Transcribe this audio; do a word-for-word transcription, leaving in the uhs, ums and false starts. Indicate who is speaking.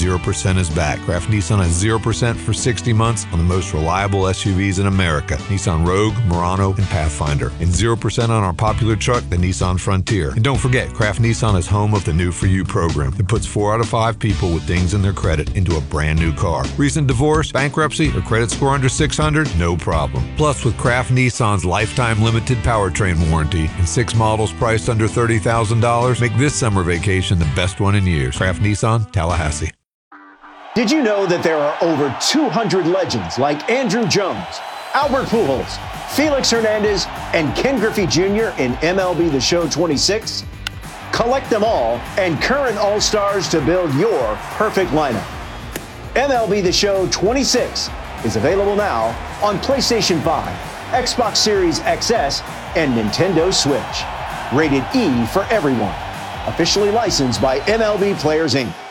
Speaker 1: zero percent is back. Kraft Nissan has zero percent for sixty months on the most reliable S U Vs in America. Nissan Rogue, Murano, and Pathfinder. And zero percent on our popular truck, the Nissan Frontier. And don't forget, Kraft Nissan is home of the New For You program that puts four out of five people with dings in their credit into a brand new car. Recent divorce, bankruptcy, or credit score under six hundred? No problem. Plus, with Kraft Nissan's lifetime limited powertrain warranty and six models priced under thirty thousand dollars, make this summer vacation the best one in years. Kraft Nissan, Tallahassee.
Speaker 2: Did you know that there are over two hundred legends like Andrew Jones, Albert Pujols, Felix Hernandez, and Ken Griffey Junior in M L B The Show twenty-six? Collect them all and current All-Stars to build your perfect lineup. M L B The Show twenty-six is available now on PlayStation five, Xbox Series X S, and Nintendo Switch. Rated E for everyone. Officially licensed by M L B Players, Incorporated.